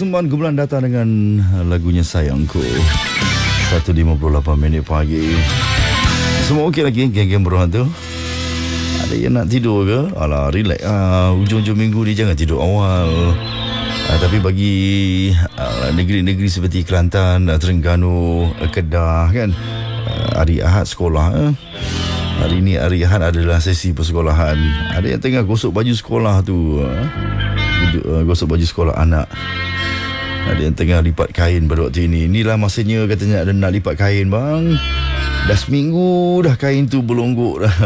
persembahan Gumelan datang dengan lagunya Sayangku. 1.58 minit pagi. Semua okey lagi geng-geng beruang tu? Ada yang nak tidur ke? Alah, relax hujung-hujung minggu ni jangan tidur awal. Tapi bagi negeri-negeri seperti Kelantan, Terengganu, Kedah kan, hari Ahad sekolah. Hari ni hari Ahad adalah sesi persekolahan. Ada yang tengah gosok baju sekolah tu, gosok baju sekolah anak. Ada yang tengah lipat kain pada waktu ini. Inilah masanya katanya ada nak lipat kain, bang. Dah seminggu dah kain tu berlonggok dah.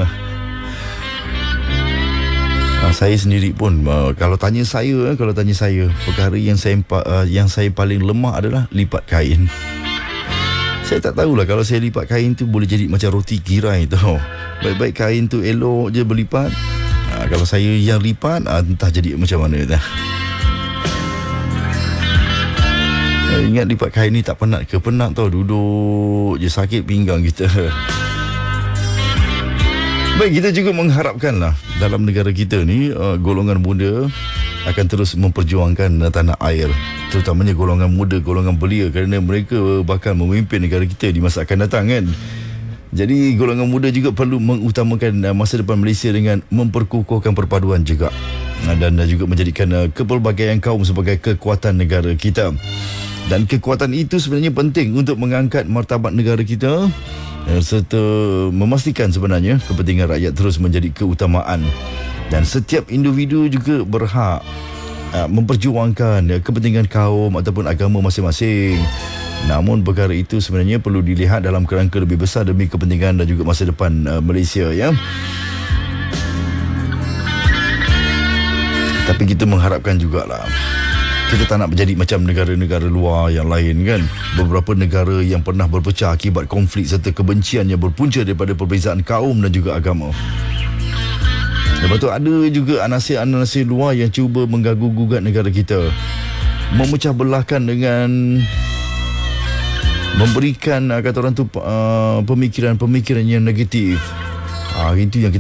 Saya sendiri pun kalau tanya saya, perkara yang saya paling lemah adalah lipat kain. Saya tak tahulah kalau saya lipat kain tu boleh jadi macam roti kirai tau. Baik-baik kain tu elok je berlipat. Kalau saya yang lipat, entah jadi macam mana dah. Ingat lipat kain ni tak penat ke? Penat tau, duduk je sakit pinggang kita. Baik, kita juga mengharapkanlah dalam negara kita ni golongan muda akan terus memperjuangkan tanah air, terutamanya golongan muda, golongan belia, kerana mereka bakal memimpin negara kita di masa akan datang kan. Jadi golongan muda juga perlu mengutamakan masa depan Malaysia dengan memperkukuhkan perpaduan juga, dan juga menjadikan kepelbagaian kaum sebagai kekuatan negara kita. Dan kekuatan itu sebenarnya penting untuk mengangkat martabat negara kita, serta memastikan sebenarnya kepentingan rakyat terus menjadi keutamaan. Dan setiap individu juga berhak memperjuangkan kepentingan kaum ataupun agama masing-masing. Namun perkara itu sebenarnya perlu dilihat dalam kerangka lebih besar demi kepentingan dan juga masa depan Malaysia, ya. Tapi kita mengharapkan jugalah, kita tak nak menjadi macam negara-negara luar yang lain kan. Beberapa negara yang pernah berpecah akibat konflik serta kebencian yang berpunca daripada perbezaan kaum dan juga agama. Lepas tu ada juga anasir-anasir luar yang cuba mengganggu-gugat negara kita, memecah belahkan dengan memberikan kata orang tu pemikiran-pemikiran yang negatif. Itu yang kita